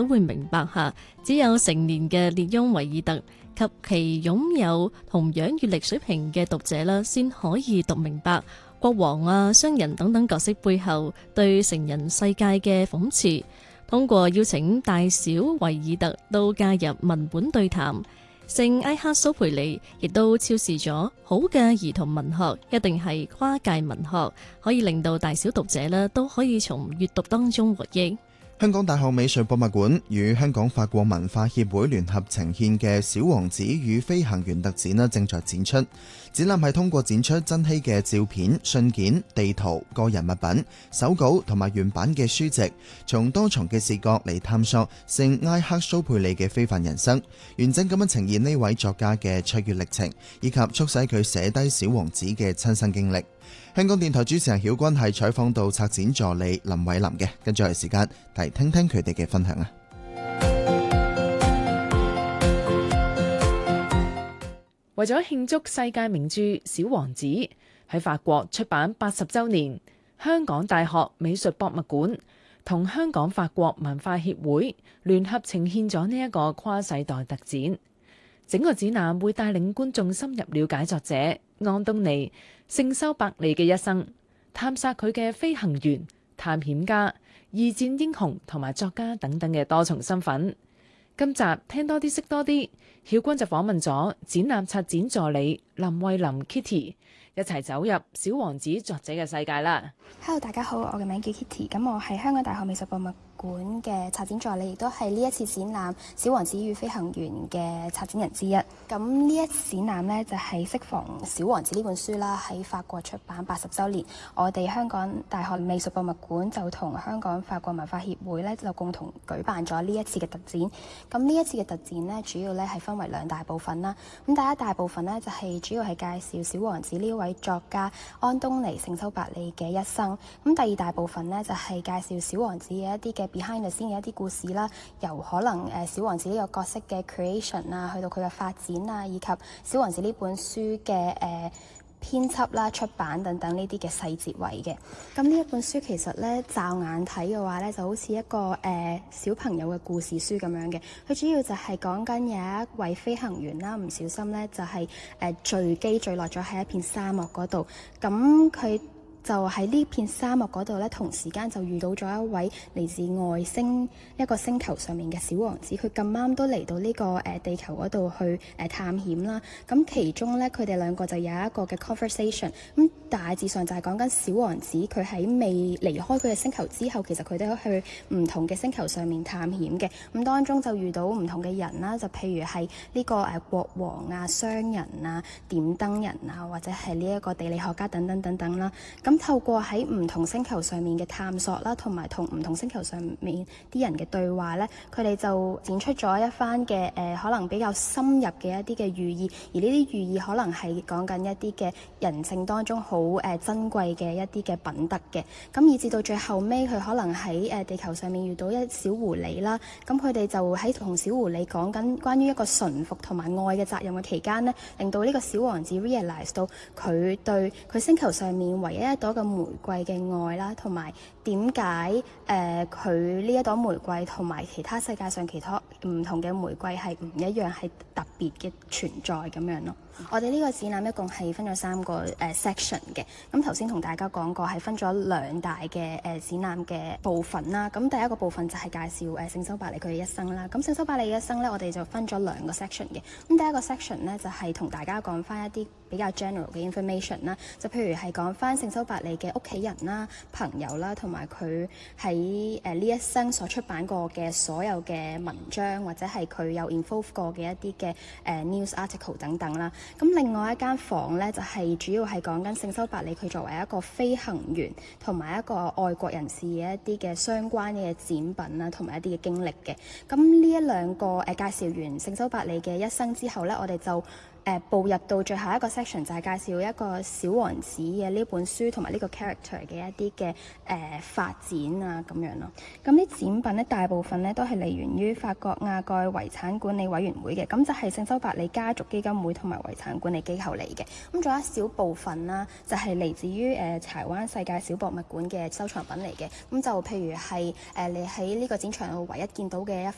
會明白下，只有成年嘅列翁維爾特及其擁有同樣閱歷水平嘅讀者啦，先可以讀明白國王啊、商人等等角色背後對成人世界嘅諷刺。通過邀請大小維爾特都加入文本對談，聖埃克蘇培利亦都昭示咗好嘅兒童文學一定係跨界文學，可以令到大小讀者呢都可以從閱讀當中獲益。 香港大學美術博物館與香港法國文化協會聯合呈獻嘅《小王子與飛行員》特展正在展出。展覽係通過展出珍稀嘅照片、信件、地圖、個人物品、手稿同埋原版嘅書籍，從多重嘅視角嚟探索聖埃克蘇佩利嘅非凡人生，完整咁樣呈現呢位作家嘅卓越歷程，以及促使佢寫低小王子嘅親身經歷。香港電台主持人曉君係採訪到策展助理林偉林嘅，跟住係時間嚟聽聽佢哋嘅分享啊！ 為咗慶祝世界名著《小王子》喺法國出版80週年，香港大學美術博物館同香港法國文化協會聯合呈獻咗呢一個跨世代特展。整個展覽會帶領觀眾深入了解作者安東尼聖修伯利嘅一生，探索佢嘅飛行員、探險家、二戰英雄同埋作家等等嘅多重身份。今集聽多啲識多啲，曉君就訪問咗展覽策展助理林慧琳 Kitty， 一齊走入小王子作者嘅世界啦。 Hello， 大家好，我嘅名叫 Kitty， 咁我係香港大學美術博物館嘅策展助理，亦都係呢一次展覽《小王子與飛行員》嘅策展人之一。咁呢一展覽呢，就係適逢《小王子》呢本書啦，喺法國出版80週年，我哋香港大學美術博物館就同香港法國文化協會呢，就共同舉辦咗呢一次嘅特展。咁呢一次嘅特展呢，主要呢係分為兩大部分啦。咁第一大部分呢，就係主要係介紹小王子呢位作家安東尼聖修伯利嘅一生。咁第二大部分呢，就係介紹小王子嘅一啲嘅behind the scene嘅一啲故事啦，由可能小王子呢個角色嘅 creation 啊，去到佢嘅發展啊，以及小王子呢本書嘅編輯啦、出版等等呢啲嘅細節位嘅。咁呢一本書其實咧，驟眼睇嘅話咧，就好似一個小朋友嘅故事書咁樣嘅。佢主要就係講緊有一位飛行員啦，唔小心咧就係墜機墜落咗喺一片沙漠嗰度。咁佢就喺呢片沙漠嗰度咧，同時間就遇到咗一位嚟自外星一個星球上面嘅小王子，佢咁啱都嚟到呢個地球嗰度去探險啦。咁其中咧，佢哋兩個就有一個嘅 conversation。咁大致上就係講緊小王子佢喺未離開佢嘅星球之後，其實佢都去唔同嘅星球上面探險嘅。咁當中就遇到唔同嘅人啦，就譬如係呢個國王啊、商人啊、點燈人啊，或者係呢一個地理學家等等等等啦。咁透過喺唔同星球上面嘅探索啦，同埋同唔同星球上面啲人嘅對話咧，佢哋就展出咗一番嘅可能比較深入嘅一啲嘅寓意，而呢啲寓意可能係講緊一啲嘅人性當中好珍貴嘅一啲嘅品德嘅。咁以至到最後尾，佢可能喺地球上面遇到一小狐狸啦，咁佢哋就喺同小狐狸講緊關於一個順服同埋愛嘅責任嘅期間呢，令到呢個小王子 realize 到佢對佢星球上面唯一一朵嘅玫瑰嘅愛啦，同埋點解佢呢一朵玫瑰同埋其他世界上其他唔同嘅玫瑰係唔一樣，係特別嘅存在咁樣咯。我哋呢個展覽一共係分咗3個section 嘅。咁頭先同大家講過係分咗2大嘅展覽嘅部分啦。咁第一個部分就係介紹聖修伯利佢嘅一生啦。咁聖修伯利嘅一生咧，我哋就分咗2個 section 嘅。咁第一個 section咧就係同大家講翻一啲比較 general 嘅 information 啦，就譬如係講翻聖修伯利嘅屋企人啦、朋友啦，同埋佢喺呢一生所出版過嘅所有嘅文章，或者係佢有 involve 過嘅一啲嘅news article 等等啦。咁另外一間房咧，就係主要係講緊聖修伯利佢作為一個飛行員同埋一個愛國人士嘅一啲嘅相關嘅展品啦，同埋一啲嘅經歷嘅。咁呢一兩個介紹完聖修伯利嘅一生之後咧，我哋就步入到最後一個 section， 就係介紹一個小王子嘅呢本書同埋呢個 character 嘅一啲嘅發展啊咁樣咯。咁啲展品咧，大部分咧都係嚟源於法國亞蓋遺產管理委員會嘅，咁就係聖修伯利家族基金會同埋遺產管理機構嚟嘅。咁仲有一小部分啦，就係嚟自於柴灣世界小博物館嘅收藏品嚟嘅。咁就譬如係你喺呢個展場度唯一見到嘅一